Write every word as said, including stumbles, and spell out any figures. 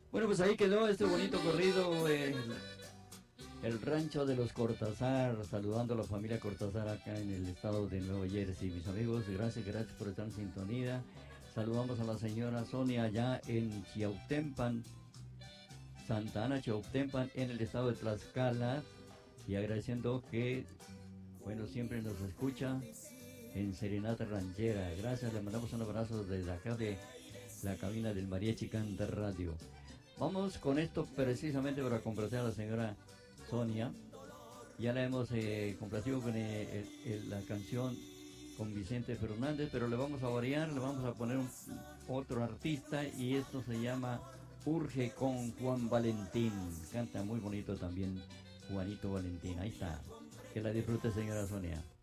Bueno, pues ahí quedó este bonito corrido, el, el rancho de los Cortázar, saludando a la familia Cortázar acá en el estado de Nueva Jersey. Mis amigos, gracias, gracias por estar en sintonía. Saludamos a la señora Sonia allá en Chiautempan, Santa Ana, Chiautempan, en el estado de Tlaxcala, y agradeciendo que, bueno, siempre nos escucha en Serenata Ranchera. Gracias, le mandamos un abrazo desde acá de la cabina del Mariachi Canta Radio. Vamos con esto precisamente para complacer a la señora Sonia. Ya la hemos eh, complacido con eh, el, el, la canción con Vicente Fernández, pero le vamos a variar, le vamos a poner un, otro artista, y esto se llama Urge con Juan Valentín. Canta muy bonito también Juanito Valentín. Ahí está. Que la disfrute, señora Sonia.